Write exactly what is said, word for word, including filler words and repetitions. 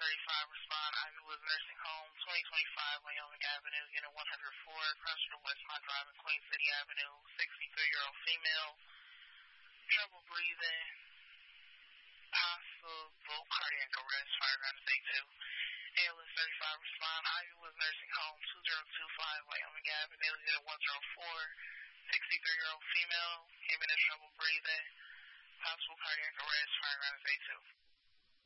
thirty-five, respond, Ivywood Nursing Home, twenty twenty-five Wyoming Avenue, Unit one oh four, across from Westmont Drive and Queen City Avenue, sixty-three-year-old female, trouble breathing, possible cardiac arrest, fire ground is A two. A L S thirty-five, respond, Ivywood Nursing Home, two oh two five Wyoming Avenue, Unit one oh four, sixty-three-year-old female, came in in trouble breathing, possible cardiac arrest, fire ground is A two.